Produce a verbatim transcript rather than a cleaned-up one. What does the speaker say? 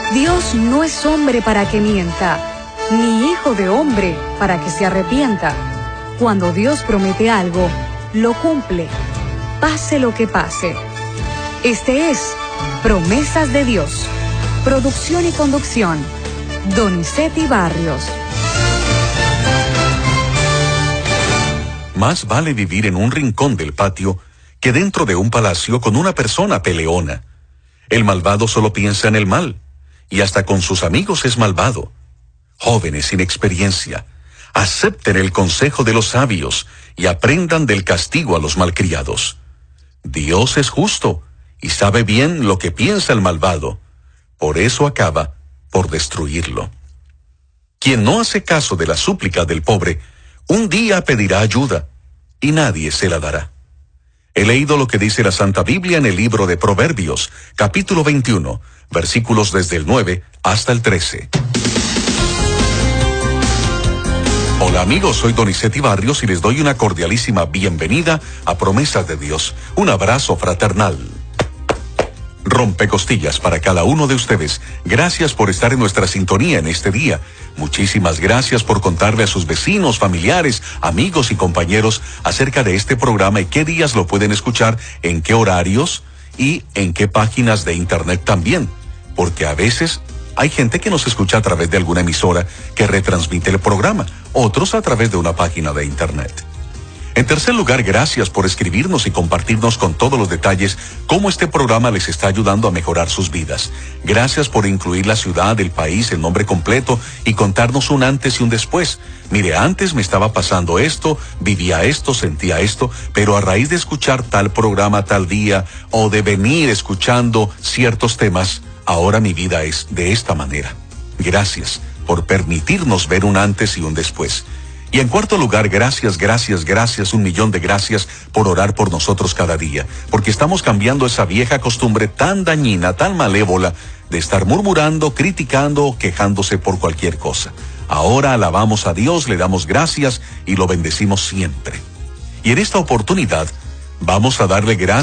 Dios no es hombre para que mienta, ni hijo de hombre para que se arrepienta. Cuando Dios promete algo, lo cumple, pase lo que pase. Este es Promesas de Dios. Producción y conducción, Donizetti Barrios. Más vale vivir en un rincón del patio que dentro de un palacio con una persona peleona. El malvado solo piensa en el mal, y hasta con sus amigos es malvado. Jóvenes sin experiencia, acepten el consejo de los sabios y aprendan del castigo a los malcriados. Dios es justo y sabe bien lo que piensa el malvado, por eso acaba por destruirlo. Quien no hace caso de la súplica del pobre, un día pedirá ayuda y nadie se la dará. He leído lo que dice la Santa Biblia en el libro de Proverbios, capítulo veintiuno, versículos desde el nueve hasta el trece. Hola amigos, soy Donizetti Barrios y les doy una cordialísima bienvenida a Promesas de Dios. Un abrazo fraternal. Rompecostillas para cada uno de ustedes. Gracias por estar en nuestra sintonía en este día. Muchísimas gracias por contarle a sus vecinos, familiares, amigos y compañeros acerca de este programa y qué días lo pueden escuchar, en qué horarios y en qué páginas de internet también. Porque a veces hay gente que nos escucha a través de alguna emisora que retransmite el programa, otros a través de una página de internet. En tercer lugar, gracias por escribirnos y compartirnos con todos los detalles cómo este programa les está ayudando a mejorar sus vidas. Gracias por incluir la ciudad, el país, el nombre completo y contarnos un antes y un después. Mire, antes me estaba pasando esto, vivía esto, sentía esto, pero a raíz de escuchar tal programa tal día o de venir escuchando ciertos temas, ahora mi vida es de esta manera. Gracias por permitirnos ver un antes y un después. Y en cuarto lugar, gracias, gracias, gracias, un millón de gracias por orar por nosotros cada día, porque estamos cambiando esa vieja costumbre tan dañina, tan malévola, de estar murmurando, criticando, quejándose por cualquier cosa. Ahora alabamos a Dios, le damos gracias y lo bendecimos siempre. Y en esta oportunidad, vamos a darle gracias